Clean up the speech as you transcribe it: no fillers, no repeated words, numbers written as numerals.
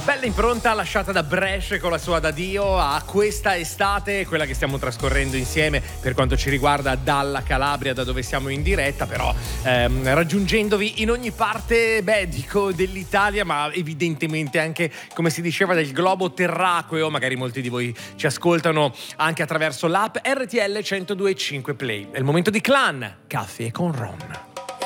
Bella impronta lasciata da Brescia con la sua Addio a questa estate, quella che stiamo trascorrendo insieme per quanto ci riguarda dalla Calabria, da dove siamo in diretta, però raggiungendovi in ogni parte, dico dell'Italia, ma evidentemente anche, come si diceva, del globo terracqueo. Magari molti di voi ci ascoltano anche attraverso l'app RTL 102.5 Play. È il momento di Clan, Caffè con Ron.